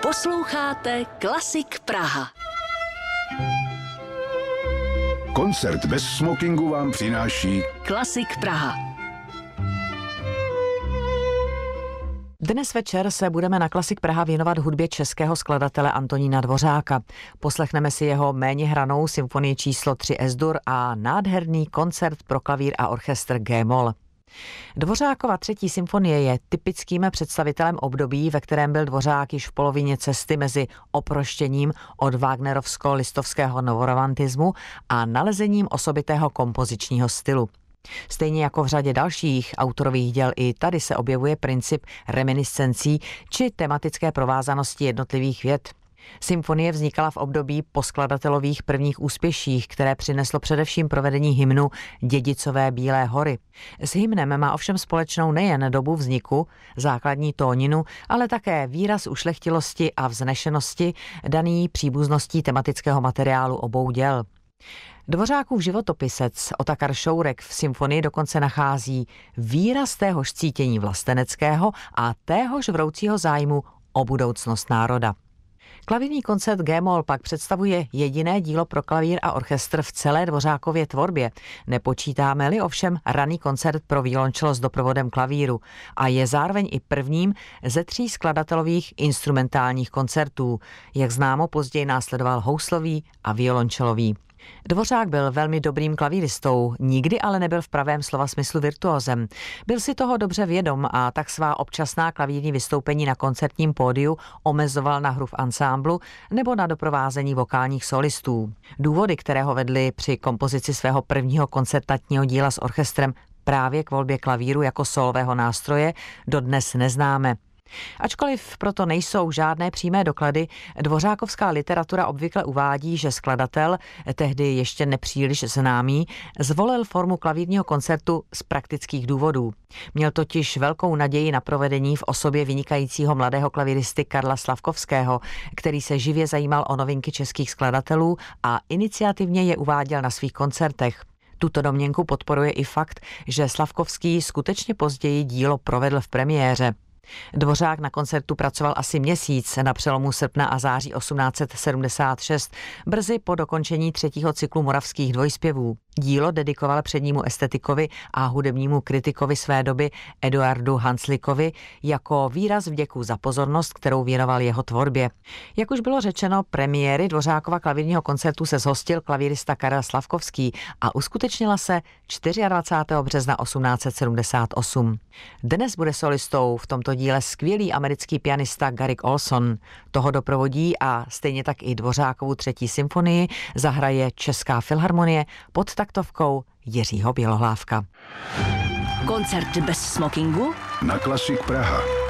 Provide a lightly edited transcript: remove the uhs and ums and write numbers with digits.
Posloucháte Klasik Praha. Koncert bez smokingu vám přináší Klasik Praha. Dnes večer se budeme na Klasik Praha věnovat hudbě českého skladatele Antonína Dvořáka. Poslechneme si jeho méně hranou symfonii číslo 3 Es-dur a nádherný koncert pro klavír a orchestr G-moll. Dvořákova 3. symfonie je typickým představitelem období, ve kterém byl Dvořák již v polovině cesty mezi oproštěním od wagnerovsko-listovského novoromantismu a nalezením osobitého kompozičního stylu. Stejně jako v řadě dalších autorových děl i tady se objevuje princip reminiscencí či tematické provázanosti jednotlivých vět. Symfonie vznikala v období po skladatelových prvních úspěších, které přineslo především provedení hymnu Dědicové Bílé hory. S hymnem má ovšem společnou nejen dobu vzniku, základní tóninu, ale také výraz ušlechtilosti a vznešenosti daný příbuzností tematického materiálu obou děl. Dvořákův životopisec Otakar Šourek v symfonii dokonce nachází výraz téhož cítění vlasteneckého a téhož vroucího zájmu o budoucnost národa. Klavírní koncert G-moll pak představuje jediné dílo pro klavír a orchestr v celé Dvořákově tvorbě. Nepočítáme-li ovšem raný koncert pro violončelo s doprovodem klavíru a je zároveň i prvním ze 3 skladatelových instrumentálních koncertů. Jak známo, později následoval houslový a violončelový. Dvořák byl velmi dobrým klavíristou, nikdy ale nebyl v pravém slova smyslu virtuózem. Byl si toho dobře vědom a tak svá občasná klavírní vystoupení na koncertním pódiu omezoval na hru v ansámblu nebo na doprovázení vokálních solistů. Důvody, které ho vedly při kompozici svého prvního koncertantního díla s orchestrem právě k volbě klavíru jako sólového nástroje, dodnes neznáme. Ačkoliv proto nejsou žádné přímé doklady, dvořákovská literatura obvykle uvádí, že skladatel, tehdy ještě nepříliš známý, zvolil formu klavírního koncertu z praktických důvodů. Měl totiž velkou naději na provedení v osobě vynikajícího mladého klavíristy Karla Slavkovského, který se živě zajímal o novinky českých skladatelů a iniciativně je uváděl na svých koncertech. Tuto domněnku podporuje i fakt, že Slavkovský skutečně později dílo provedl v premiéře. Dvořák na koncertu pracoval asi měsíc na přelomu srpna a září 1876, brzy po dokončení 3. cyklu moravských dvojspěvů. Dílo dedikoval přednímu estetikovi a hudebnímu kritikovi své doby Eduardu Hanslikovi jako výraz vděku za pozornost, kterou věnoval jeho tvorbě. Jak už bylo řečeno, premiéry Dvořákova klavírního koncertu se zhostil klavírista Karel Slavkovský a uskutečnila se 24. března 1878. Dnes bude solistou v tomto díle skvělý americký pianista Garrick Olson. Toho doprovodí a stejně tak i Dvořákovu 3. symfonii zahraje Česká filharmonie pod taktovkou Jiřího Bělohlávka. Koncert bez smokingu na Klasik Praha.